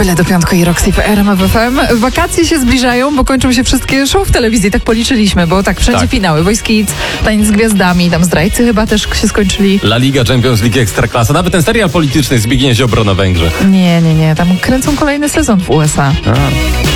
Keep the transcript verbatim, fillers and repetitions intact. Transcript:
Byle do piątku i Roxy w R M F F M. Wakacje się zbliżają, bo kończą się wszystkie show w telewizji, tak policzyliśmy, bo tak, wszędzie Tak. finały. Voice Kids, Tańc z Gwiazdami, tam Zdrajcy chyba też się skończyli. La Liga, Champions League, Ekstraklasa, nawet ten serial polityczny Zbigniew Ziobro na Węgrzech. Nie, nie, nie, tam kręcą kolejny sezon w U S A. A.